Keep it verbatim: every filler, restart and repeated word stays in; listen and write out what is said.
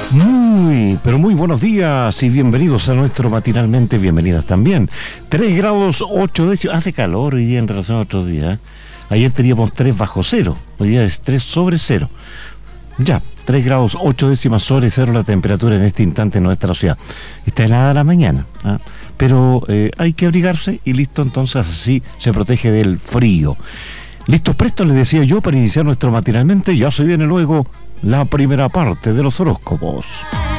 Muy, pero muy buenos días y bienvenidos a nuestro matinalmente, bienvenidas también. tres grados ocho décimas, hace calor hoy día en relación a otros días. Ayer teníamos tres bajo cero, hoy día es tres sobre cero. Ya, tres grados ocho décimas sobre cero la temperatura en este instante en nuestra ciudad. Está helada la mañana, ¿eh? pero eh, hay que abrigarse y listo, entonces así se protege del frío. Listos, prestos, les decía yo, para iniciar nuestro matinalmente. Ya se viene luego la primera parte de los horóscopos.